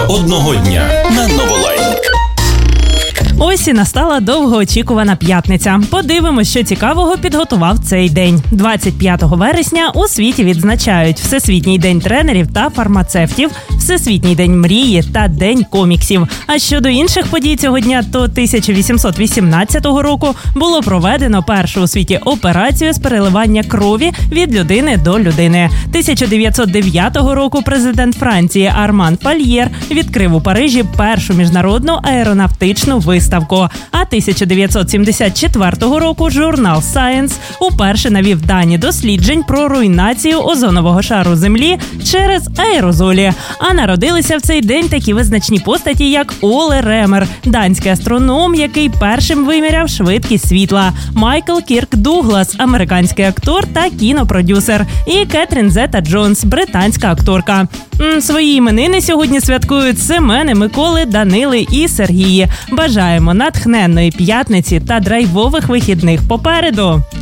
одного дня на Новолайт. Ось і настала довгоочікувана п'ятниця. Подивимось, що цікавого підготував цей день. 25 вересня у світі відзначають Всесвітній день тренерів та фармацевтів, Всесвітній день мрії та День коміксів. А щодо інших подій цього дня, то 1818 року було проведено першу у світі операцію з переливання крові від людини до людини. 1909 року президент Франції Арман Фальєр відкрив у Парижі першу міжнародну аеронавтичну виставку. А 1974 року журнал Science уперше навів дані досліджень про руйнацію озонового шару Землі через аерозолі. А народилися в цей день такі визначні постаті, як Оле Ремер, данський астроном, який першим виміряв швидкість світла, Майкл Кірк Дуглас, американський актор та кінопродюсер, і Кетрін Зета-Джонс, британська акторка. Свої іменини сьогодні святкують Семени, Миколи, Данили і Сергії. Бажаємо натхненної п'ятниці та драйвових вихідних попереду.